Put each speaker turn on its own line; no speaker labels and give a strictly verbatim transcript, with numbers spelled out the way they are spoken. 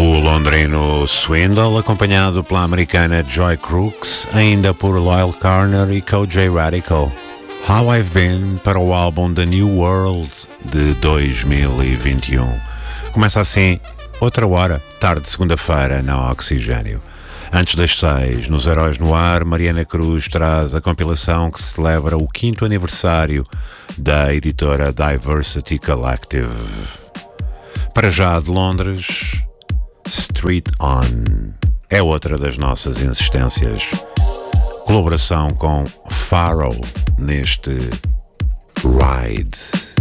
O londrino Swindle, acompanhado pela americana Joy Crooks, ainda por Lyle Carner e Kojey Radical. How I've Been, para o álbum The New World de dois mil e vinte e um. Começa assim, outra hora, tarde de segunda-feira, na Oxigênio. Antes das seis, nos Heróis no Ar, Mariana Cruz traz a compilação que celebra o quinto aniversário da editora Diversity Collective. Para já de Londres, Street On é outra das nossas insistências. Colaboração com Pharaoh neste Ride.